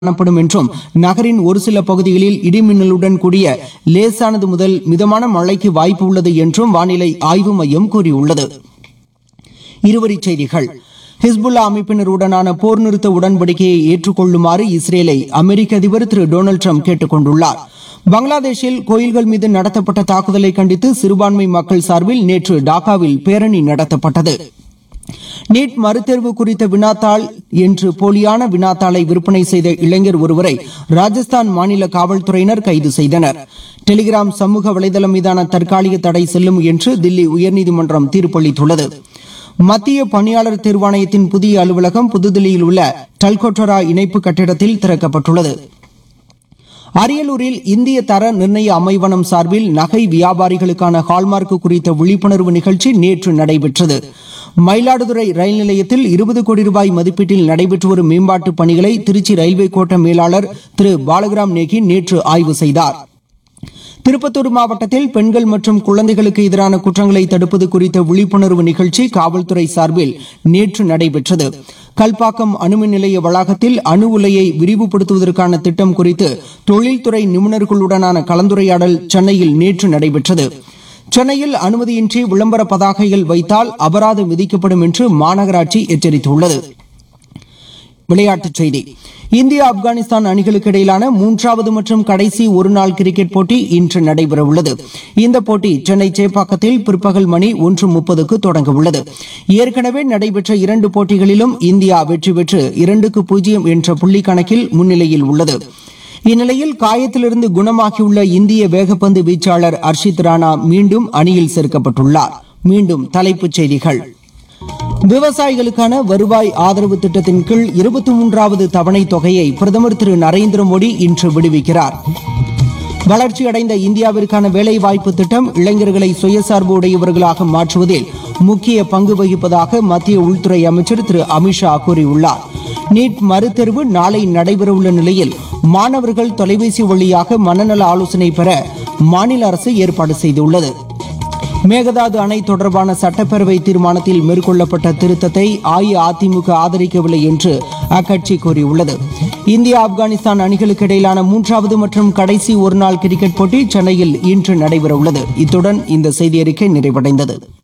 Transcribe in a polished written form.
காணப்படும் என்றும் நகரின் ஒரு சில பகுதிகளில் இடிமின்னலுடன் கூடிய லேசானது முதல் மிதமான மழைக்கு வாய்ப்பு உள்ளது என்றும் வானிலை ஆய்வு மையம் கூறியுள்ளது. இருவரிச் செய்திகள். ஹிஸ்புல்லா அமைப்பினருடனான போர் நிறுத்த உடன்படிக்கையை ஏற்றுக்கொள்ளுமாறு இஸ்ரேலை அமெரிக்க அதிபர் திரு டொனால்டு டிரம்ப் கேட்டுக் கொண்டுள்ளார். பங்களாதேஷில் கோயில்கள் மீது நடத்தப்பட்ட தாக்குதலை கண்டித்து சிறுபான்மை மக்கள் சார்பில் நேற்று டாக்காவில் பேரணி நடத்தப்பட்டது. நீட் மறுதேர்வு குறித்த வினாத்தாள் என்று போலியான வினாத்தாளை விற்பனை செய்த இளைஞர் ஒருவரை ராஜஸ்தான் மாநில காவல்துறையினர் கைது செய்தனர். டெலிகிராம் சமூக வலைதளம் மீதான தற்காலிக தடை செல்லும் என்று தில்லி உயர்நீதிமன்றம் தீர்ப்பளித்துள்ளது. மத்திய பணியாளர் தேர்வாணையத்தின் புதிய அலுவலகம் புதுதில்லியில் உள்ள டல்கோட்டரா இணைப்பு கட்டிடத்தில் திறக்கப்பட்டுள்ளது. அரியலூரில் இந்திய தர நிர்ணய அமைவனம் சார்பில் நகை வியாபாரிகளுக்கான ஹால்மார்க் குறித்த விழிப்புணர்வு நிகழ்ச்சி நேற்று நடைபெற்றது. மயிலாடுதுறை ரயில் நிலையத்தில் 20 கோடி ரூபாய் மதிப்பீட்டில் நடைபெற்று வரும் மேம்பாட்டுப் பணிகளை திருச்சி ரயில்வே கோட்ட மேலாளர் திரு பாலகிராம் நேகி நேற்று ஆய்வு செய்தார். திருப்பத்தூர் மாவட்டத்தில் பெண்கள் மற்றும் குழந்தைகளுக்கு எதிரான குற்றங்களை தடுப்பது குறித்த விழிப்புணர்வு நிகழ்ச்சி காவல்துறை சார்பில் நேற்று நடைபெற்றது. கல்பாக்கம் அணுமின் நிலைய வளாகத்தில் அணு உலையை விரிவுபடுத்துவதற்கான திட்டம் குறித்து தொழில்துறை நிபுணர்களுடனான கலந்துரையாடல் சென்னையில் நேற்று நடைபெற்றது. சென்னையில் அனுமதியின்றி விளம்பர பதாகைகள் வைத்தால் அபராதம் விதிக்கப்படும் என்று மாநகராட்சி எச்சரித்துள்ளது. விளையாட்டுச் செய்தி. இந்தியா ஆப்கானிஸ்தான் அணிகளுக்கு இடையிலான 3வது மற்றும் கடைசி ஒருநாள் கிரிக்கெட் போட்டி இன்று நடைபெறவுள்ளது. இந்த போட்டி சென்னை சேப்பாக்கத்தில் பிற்பகல் மணி 1:30க்கு தொடங்க உள்ளது. ஏற்கனவே நடைபெற்ற 2 போட்டிகளிலும் இந்தியா வெற்றி பெற்று 2-0 என்ற புள்ளி கணக்கில் முன்னிலையில் உள்ளது. இந்நிலையில் காயத்திலிருந்து குணமாகியுள்ள இந்திய வேகப்பந்து வீச்சாளர் அர்ஷித் ராணா மீண்டும் அணியில் சேர்க்கப்பட்டுள்ளார். மீண்டும் தலைப்புச் செய்திகள். விவசாயிகளுக்கான வருவாய் ஆதரவு திட்டத்தின் கீழ் 23வது தவணை தொகையை பிரதமர் திரு நரேந்திர மோடி இன்று விடுவிக்கிறார். வளர்ச்சியடைந்த இந்தியாவிற்கான வேலைவாய்ப்பு திட்டம் இளைஞர்களை சுயசார்பு உடையவர்களாக மாற்றுவதில் முக்கிய பங்கு வகிப்பதாக மத்திய உள்துறை அமைச்சர் திரு அமித்ஷா கூறியுள்ளார். நீட் மறுதேர்வு நாளை நடைபெறவுள்ள நிலையில் மாணவர்கள் தொலைபேசி வழியாக மனநல ஆலோசனை பெற மாநில அரசு ஏற்பாடு செய்துள்ளது. மேகதாது அணை தொடர்பான சட்டப்பேரவை தீர்மானத்தில் மேற்கொள்ளப்பட்ட திருத்தத்தை அஇஅதிமுக ஆதரிக்கவில்லை என்று அக்கட்சி கூறியுள்ளது. இந்தியா ஆப்கானிஸ்தான் அணிகளுக்கு இடையிலான 3வது மற்றும் கடைசி ஒருநாள் கிரிக்கெட் போட்டி சென்னையில் இன்று நடைபெறவுள்ளது. இத்துடன் இந்த செய்தியறிக்கை நிறைவடைந்தது.